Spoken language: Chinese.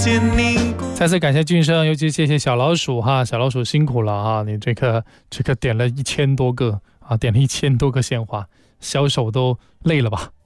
再次感谢俊生，尤其谢谢小老鼠哈，小老鼠辛苦了哈，你这个点了1000多个啊，点了1000多个鲜花，销售都累了吧？